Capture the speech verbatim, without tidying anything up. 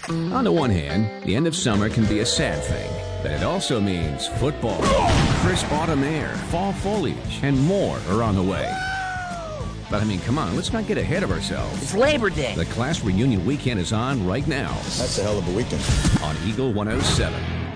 On the one hand, the end of summer can be a sad thing, but it also means football, crisp autumn air, fall foliage, and more are on the way. But I mean, come on, let's not get ahead of ourselves. It's Labor Day. The class reunion weekend is on right now. That's a hell of a weekend. On Eagle one oh seven.